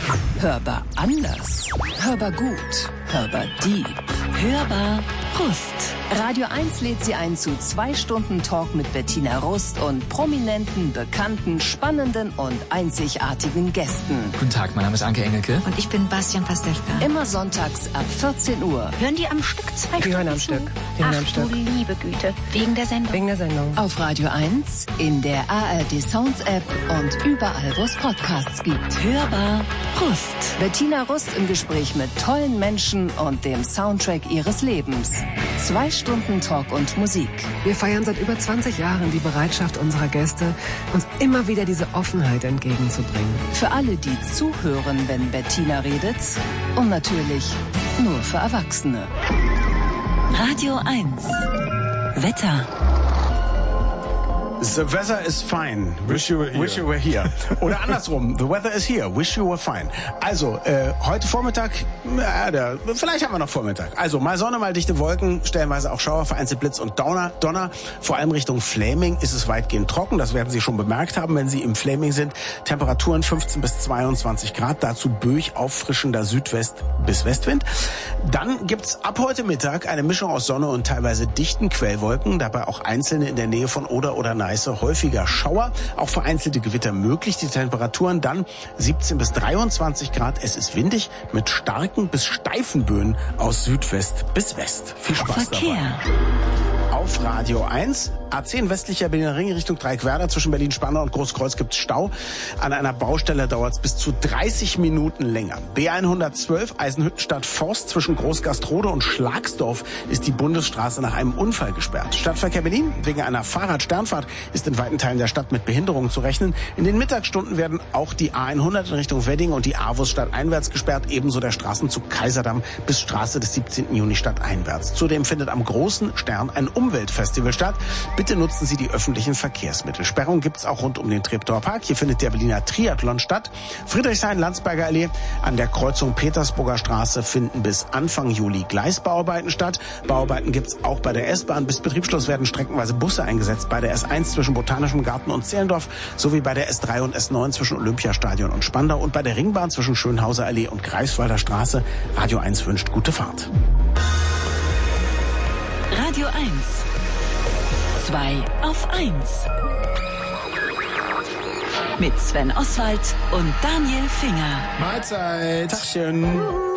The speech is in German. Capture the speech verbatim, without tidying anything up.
Hörbar anders. Hörbar gut. Hörbar deep. Hörbar Rust. Radio eins lädt Sie ein zu zwei Stunden Talk mit Bettina Rust und prominenten, bekannten, spannenden und einzigartigen Gästen. Guten Tag, mein Name ist Anke Engelke. Und ich bin Bastian Pastewka. Immer sonntags ab vierzehn Uhr. Hören die am Stück zwei Die hören am Stück. Die hören Ach am Stück. du liebe Güte. Wegen der Sendung. Wegen der Sendung. Auf Radio eins, in der A R D Sounds App und überall, wo es Podcasts gibt. Hörbar Rust. Bettina Rust im Gespräch mit tollen Menschen und dem Soundtrack ihres Lebens. Zwei Stunden Talk und Musik. Wir feiern seit über zwanzig Jahren die Bereitschaft unserer Gäste, uns immer wieder diese Offenheit entgegenzubringen. Für alle, die zuhören, wenn Bettina redet. Und natürlich nur für Erwachsene. Radio eins. Wetter. The weather is fine. Wish you were here. Wish you were here. Oder andersrum. The weather is here. Wish you were fine. Also, äh, heute Vormittag, äh, der, vielleicht haben wir noch Vormittag. Also, mal Sonne, mal dichte Wolken, stellenweise auch Schauer, vereinzelt Blitz und Donner. Donner. Vor allem Richtung Fläming ist es weitgehend trocken. Das werden Sie schon bemerkt haben, wenn Sie im Fläming sind. Temperaturen fünfzehn bis zweiundzwanzig Grad. Dazu böig auffrischender Südwest- bis Westwind. Dann gibt's ab heute Mittag eine Mischung aus Sonne und teilweise dichten Quellwolken. Dabei auch einzelne in der Nähe von Oder oder Neiße. Häufiger Schauer, auch vereinzelte Gewitter möglich. Die Temperaturen dann siebzehn bis dreiundzwanzig Grad. Es ist windig mit starken bis steifen Böen aus Südwest bis West. Viel Spaß Verkehr. dabei. Auf Radio eins. A zehn westlicher Berliner Ring Richtung Dreieckwerder. Zwischen Berlin-Spandau und Großkreuz gibt es Stau. An einer Baustelle dauert es bis zu dreißig Minuten länger. B hundertzwölf Eisenhüttenstadt Forst zwischen Großgastrode und Schlagsdorf ist die Bundesstraße nach einem Unfall gesperrt. Stadtverkehr Berlin wegen einer Fahrradsternfahrt ist in weiten Teilen der Stadt mit Behinderungen zu rechnen. In den Mittagsstunden werden auch die A hundert in Richtung Wedding und die A W U S stadteinwärts gesperrt. Ebenso der Straßenzug Kaiserdamm bis Straße des siebzehnten Juni stadteinwärts. Zudem findet am Großen Stern ein Umweltfestival statt. Bitte nutzen Sie die öffentlichen Verkehrsmittel. Sperrung gibt es auch rund um den Treptower Park. Hier findet der Berliner Triathlon statt. Friedrichshain-Landsberger Allee an der Kreuzung Petersburger Straße finden bis Anfang Juli Gleisbauarbeiten statt. Bauarbeiten gibt es auch bei der S-Bahn. Bis Betriebsschluss werden streckenweise Busse eingesetzt. Bei der S eins zwischen Botanischem Garten und Zehlendorf sowie bei der S drei und S neun zwischen Olympiastadion und Spandau und bei der Ringbahn zwischen Schönhauser Allee und Greifswalder Straße. Radio eins wünscht gute Fahrt. Radio eins. Zwei auf eins. Mit Sven Oswald und Daniel Finger. Mahlzeit. Tachchen.